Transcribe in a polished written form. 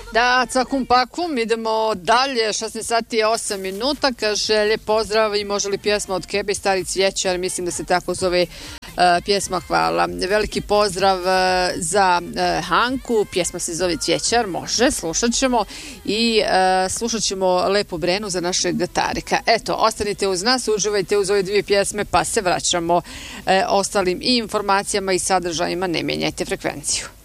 Da, cakum pakum, idemo dalje, 16 sati i 8 minuta, kaže lijep pozdrav i može li pjesma od Kebe i Stari Cvjećar, mislim da se tako zove pjesma, hvala. Veliki pozdrav za Hanku, pjesma se zove Cvjećar, može, slušat ćemo i slušat ćemo Lepu Brenu za našeg Tarika. Eto, ostanite uz nas, uživajte uz ove dvije pjesme pa se vraćamo ostalim i informacijama i sadržajima, ne mijenjajte frekvenciju.